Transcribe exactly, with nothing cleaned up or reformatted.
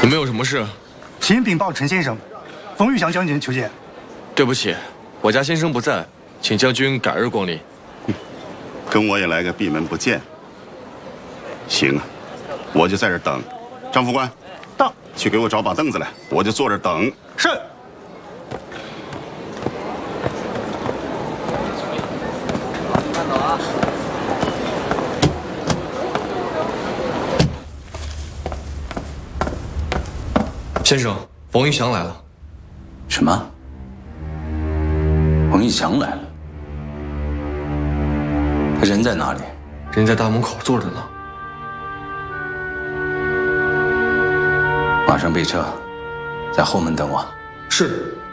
你们有什么事？ 请禀报陈先生，冯玉祥将军求见。 对不起，我家先生不在，请将军改日光临。 跟我也来个闭门不见。行啊，我就在这等。张副官， 到， 去给我找把凳子来，我就坐这等。 是。 慢走啊！ 先生，冯玉祥来了。 什么？冯玉祥来了？他人在哪里？ 人在大门口坐着呢。 马上备车，在后门等我。 是。